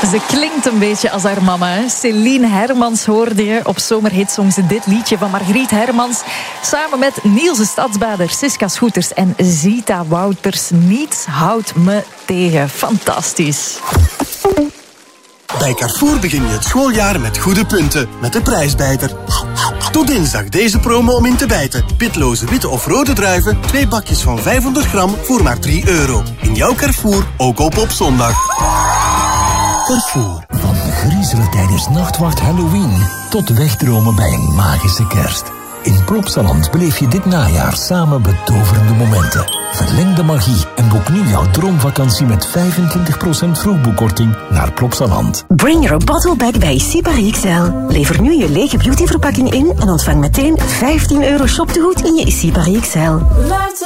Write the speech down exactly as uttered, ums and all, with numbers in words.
Ze klinkt een beetje als haar mama. Hè? Celine Hermans hoorde je. Op Zomerhit zong ze dit liedje van Margriet Hermans. Samen met Niels de Stadsbader, Siska Schoeters en Zita Wouters. Niets houdt me tegen. Fantastisch. Bij Carrefour begin je het schooljaar met goede punten. Met de prijsbijter. Tot dinsdag deze promo om in te bijten. Pitloze witte of rode druiven. Twee bakjes van vijfhonderd gram voor maar drie euro. In jouw Carrefour, ook op op zondag. Carrefour. Van griezelen tijdens Nachtwacht Halloween tot wegdromen bij een magische kerst. In Plopsaland beleef je dit najaar samen betoverende momenten. Verleng de magie en boek nu jouw droomvakantie met vijfentwintig procent vroegboekkorting naar Plopsaland. Bring your bottle back bij Sipari X L. Lever nu je lege beautyverpakking in en ontvang meteen vijftien euro shoptegoed in je Sipari X L.